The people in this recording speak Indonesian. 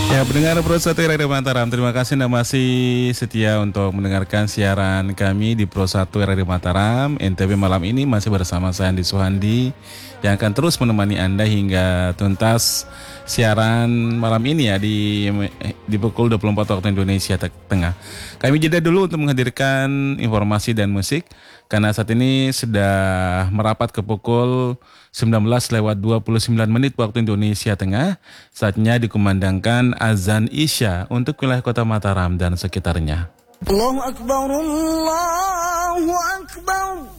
Ya, pendengar Pro 1 Radio Mataram, terima kasih Anda masih setia untuk mendengarkan siaran kami di Pro 1 Radio Mataram. NTB malam ini masih bersama saya Andi Suhandi yang akan terus menemani Anda hingga tuntas siaran malam ini ya di pukul 24 waktu Indonesia Tengah. Kami jeda dulu untuk menghadirkan informasi dan musik karena saat ini sudah merapat ke pukul 19:29 waktu Indonesia Tengah. Saatnya dikumandangkan azan Isya untuk wilayah Kota Mataram dan sekitarnya. Allahu Akbar, Allahu Akbar.